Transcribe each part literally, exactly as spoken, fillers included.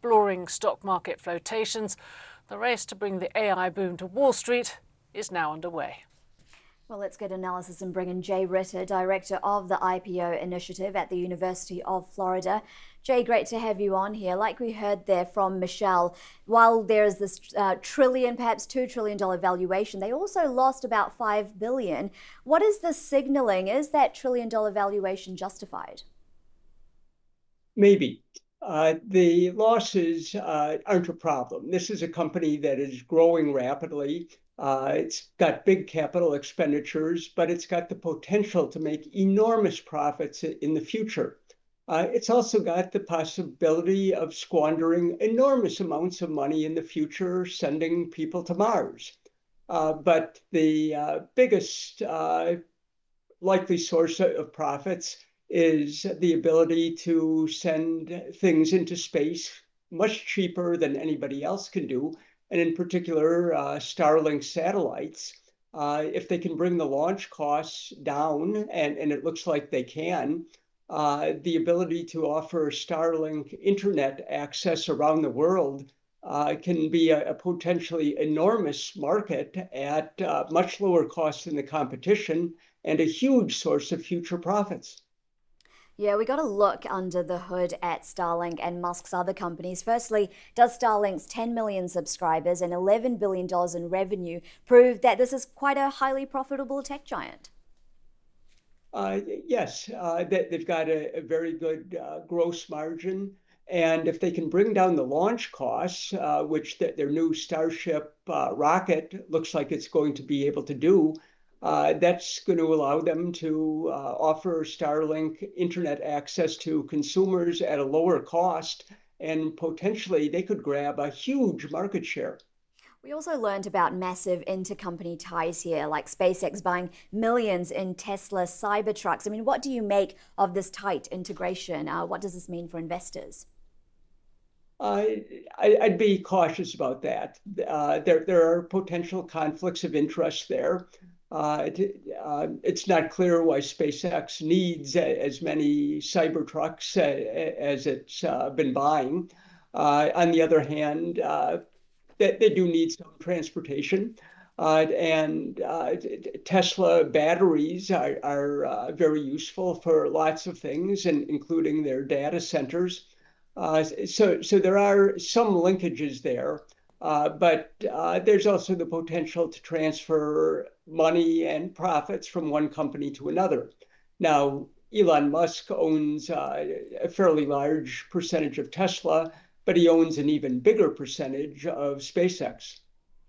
exploring stock market flotations, the race to bring the A I boom to Wall Street is now underway. Well, let's get analysis and bring in Jay Ritter, Director of the I P O Initiative at the University of Florida. Jay, great to have you on here. Like we heard there from Michelle, while there is this uh, trillion, perhaps two trillion dollar valuation, they also lost about five billion. What is this signaling? Is that trillion dollar valuation justified? Maybe. Uh, the losses uh, aren't a problem. This is a company that is growing rapidly. Uh, it's got big capital expenditures, but it's got the potential to make enormous profits in the future. Uh, it's also got the possibility of squandering enormous amounts of money in the future, sending people to Mars. Uh, but the uh, biggest uh, likely source of profits is the ability to send things into space much cheaper than anybody else can do. And in particular, uh, Starlink satellites, uh, if they can bring the launch costs down, and, and it looks like they can, uh, the ability to offer Starlink internet access around the world uh, can be a, a potentially enormous market at uh, much lower cost than the competition and a huge source of future profits. Yeah, we got to look under the hood at Starlink and Musk's other companies. Firstly, does Starlink's ten million subscribers and eleven billion dollars in revenue prove that this is quite a highly profitable tech giant? Uh, yes, uh, they, they've got a, a very good uh, gross margin. And if they can bring down the launch costs, uh, which th their new Starship uh, rocket looks like it's going to be able to do, Uh, that's going to allow them to uh, offer Starlink internet access to consumers at a lower cost, and potentially they could grab a huge market share. We also learned about massive intercompany ties here, like SpaceX buying millions in Tesla Cybertrucks. I mean, what do you make of this tight integration? Uh, what does this mean for investors? Uh, I, I'd be cautious about that. Uh, there, there are potential conflicts of interest there. Uh, it, uh, it's not clear why SpaceX needs as many Cybertrucks as it's uh, been buying. Uh, on the other hand, uh, they, they do need some transportation. Uh, and uh, Tesla batteries are, are uh, very useful for lots of things, and including their data centers. Uh, so, so there are some linkages there. Uh, but uh, there's also the potential to transfer money and profits from one company to another. Now, Elon Musk owns uh, a fairly large percentage of Tesla, but he owns an even bigger percentage of SpaceX.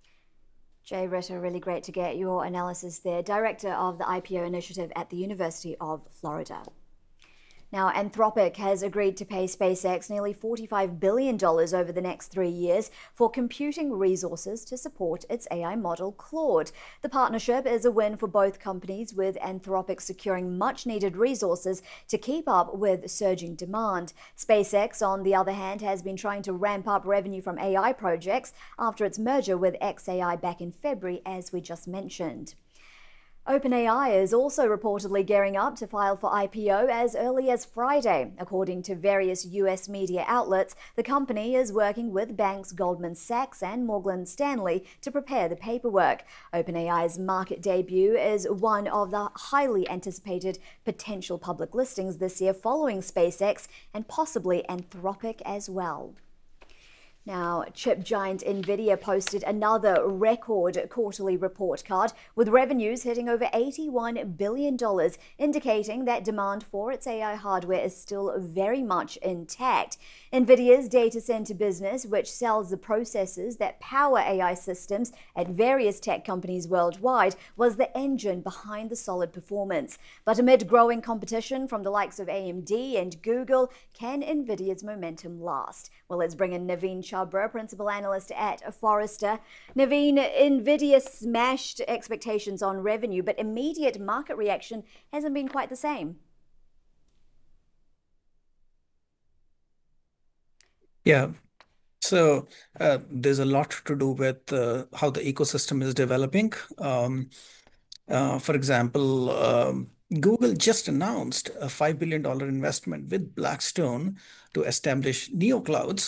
Jay Ritter, really great to get your analysis there. Director of the I P O Initiative at the University of Florida. Now, Anthropic has agreed to pay SpaceX nearly forty-five billion dollars over the next three years for computing resources to support its A I model Claude. The partnership is a win for both companies, with Anthropic securing much-needed resources to keep up with surging demand. SpaceX, on the other hand, has been trying to ramp up revenue from A I projects after its merger with xAI back in February, as we just mentioned. OpenAI is also reportedly gearing up to file for I P O as early as Friday. According to various U S media outlets, the company is working with banks Goldman Sachs and Morgan Stanley to prepare the paperwork. OpenAI's market debut is one of the highly anticipated potential public listings this year, following SpaceX and possibly Anthropic as well. Now, chip giant Nvidia posted another record quarterly report card, with revenues hitting over eighty-one billion dollars, indicating that demand for its A I hardware is still very much intact. Nvidia's data center business, which sells the processors that power A I systems at various tech companies worldwide, was the engine behind the solid performance. But amid growing competition from the likes of A M D and Google, can Nvidia's momentum last? Well, let's bring in Naveen Chhabra, principal analyst at Forrester. Naveen, Nvidia smashed expectations on revenue, but immediate market reaction hasn't been quite the same. Yeah, so uh, there's a lot to do with uh, how the ecosystem is developing. Um, uh, for example, um, Google just announced a five billion dollars investment with Blackstone to establish NeoClouds,